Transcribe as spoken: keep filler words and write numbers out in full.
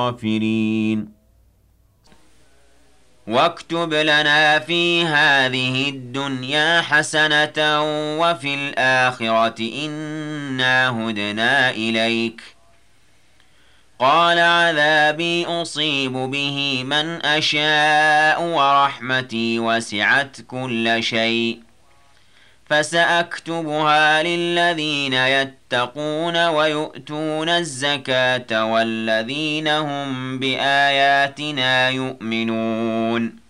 الغافلين واكتب لنا في هذه الدنيا حسنة وفي الآخرة إنا هدنا إليك قال عذابي أصيب به من أشاء ورحمتي وسعت كل شيء فسأكتبها للذين يتقون ويؤتون الزكاة والذين هم بآياتنا يؤمنون